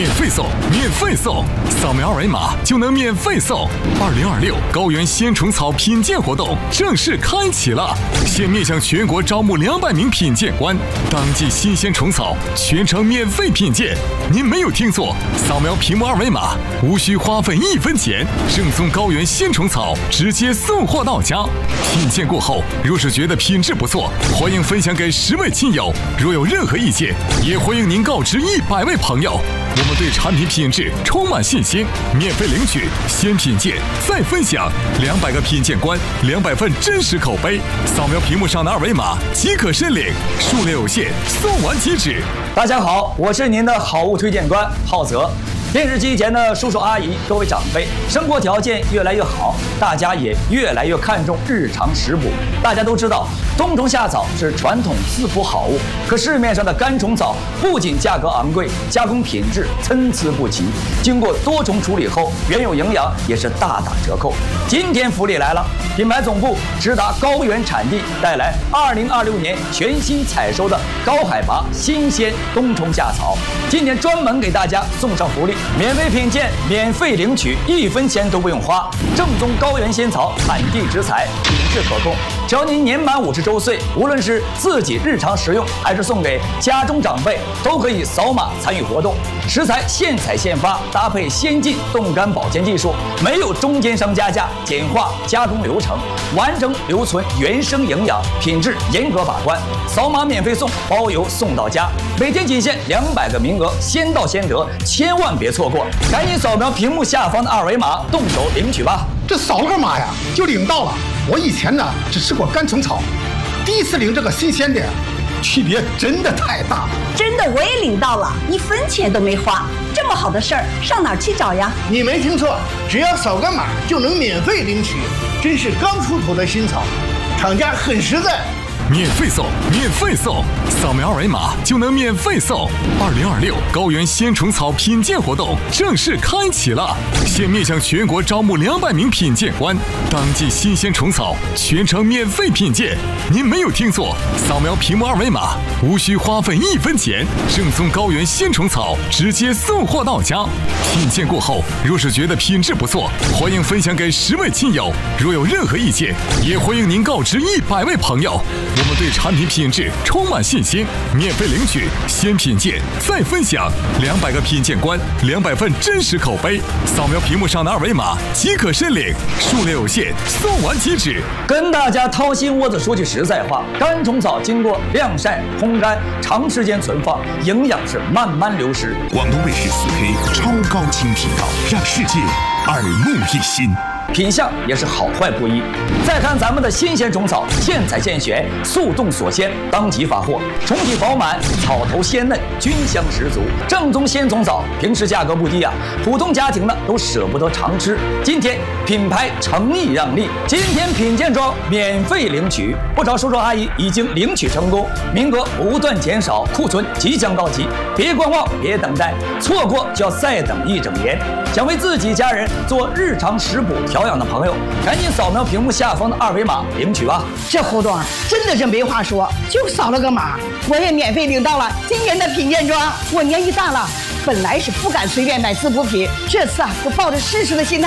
免费送，免费送！扫描二维码就能免费送。2026高原鲜虫草品鉴活动正式开启了，现面向全国招募200名品鉴官，当季新鲜虫草全程免费品鉴。您没有听错，扫描屏幕二维码，无需花费1分钱，正宗高原鲜虫草直接送货到家。品鉴过后，若是觉得品质不错，欢迎分享给10位亲友。若有任何意见，也欢迎您告知100位朋友。我们对产品品质充满信心，免费领取，先品鉴再分享，200个品鉴官，200份真实口碑。扫描屏幕上的二维码即可申领，数量有限，送完即止。 大家好，我是您的好物推荐官浩泽。电视机前的叔叔阿姨、各位长辈，生活条件越来越好，大家也越来越看重日常食补。大家都知道，冬虫夏草是传统滋补好物，可市面上的干虫草不仅价格昂贵，加工品质参差不齐，经过多重处理后，原有营养也是大打折扣。今天福利来了，品牌总部直达高原产地，带来2026年全新采收的高海拔新鲜冬虫夏草。今天专门给大家送上福利。免费品鉴，免费领取，1分钱都不用花。正宗高原仙草，产地直采，品质可控。只要您年满50周岁，无论是自己日常食用，还是送给家中长辈，都可以扫码参与活动。食材现采现发，搭配先进冻干保鲜技术，没有中间商加价，简化加工流程，完整留存原生营养，品质严格把关。扫码免费送，包邮送到家。每天仅限200个名额，先到先得，千万别错过！赶紧扫描屏幕下方的二维码，动手领取吧。 这扫了干嘛呀？就领到了。我以前呢只吃过干虫草，第一次领这个新鲜的，区别真的太大了。 真的，我也领到了，1分钱都没花。这么好的事儿，上哪儿去找呀？ 你没听错，只要扫个码就能免费领取，真是刚出头的新草，厂家很实在。 免费送，免费送！扫描二维码就能免费送。2026高原鲜虫草品鉴活动正式开启了，现面向全国招募200名品鉴官，当季新鲜虫草全程免费品鉴。您没有听错，扫描屏幕二维码，无需花费1分钱，正宗高原鲜虫草直接送货到家。品鉴过后，若是觉得品质不错，欢迎分享给10位亲友。若有任何意见，也欢迎您告知100位朋友。我们对产品品质充满信心，免费领取，先品鉴再分享，200个品鉴官，200份真实口碑。扫描屏幕上的二维码即可申领，数量有限，送完即止。 跟大家掏心窝子说句实在话，干虫草经过晾晒、烘干，长时间存放，营养是慢慢流失。 广东卫视4K 超高清频道，让世界耳目一新。 品相也是好坏不一。再看咱们的新鲜虫草，现采现选，速冻锁鲜，当即发货，虫体饱满，草头鲜嫩，菌香十足。正宗鲜虫草，平时价格不低啊，普通家庭呢都舍不得常吃。今天品牌诚意让利，今天品鉴装免费领取，不少叔叔阿姨已经领取成功，名额不断减少，库存即将到期，别观望，别等待，错过就要再等1整年。想为自己家人做日常食补调养的朋友，赶紧扫描屏幕下方的二维码领取吧。 这胡总真的是没话说，就扫了个码，我也免费领到了今年的品鉴装。我年纪大了，本来是不敢随便买滋补品，这次啊，就抱着试试的心态。